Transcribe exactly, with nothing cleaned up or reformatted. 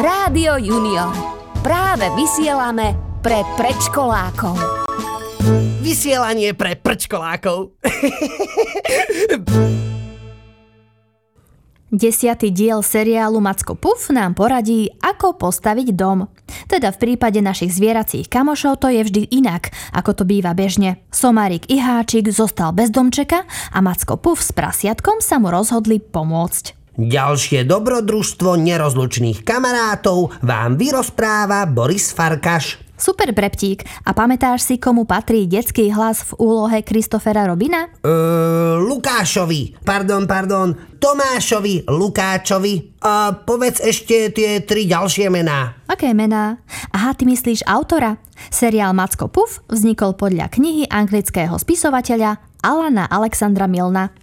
Rádio Junior. Práve vysielame pre predškolákov. Vysielanie pre prčkolákov. Desiatý diel seriálu Macko Puf nám poradí, ako postaviť dom. Teda v prípade našich zvieracích kamošov to je vždy inak, ako to býva bežne. Somárik i Háčik zostal bez domčeka a Macko Puf s prasiatkom sa mu rozhodli pomôcť. Ďalšie dobrodružstvo nerozlučných kamarátov vám vyrozpráva Boris Farkaš. Super, Breptík. A pamätáš si, komu patrí detský hlas v úlohe Christophera Robina? Uh, Lukášovi. Pardon, pardon. Tomášovi Lukáčovi. A povedz ešte tie tri ďalšie mená. Aké mená? Aha, ty myslíš autora? Seriál Macko Puf vznikol podľa knihy anglického spisovateľa Alana Alexandra Milna.